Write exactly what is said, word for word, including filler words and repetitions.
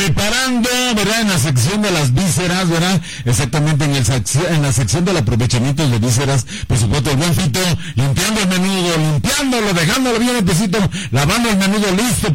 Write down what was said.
preparando, ¿verdad? En la sección de las vísceras, ¿verdad? Exactamente en, el, en la sección del aprovechamiento de vísceras, por supuesto, el buen Fito, limpiando el menudo, limpiándolo, dejándolo bien limpiecito, lavando el menudo listo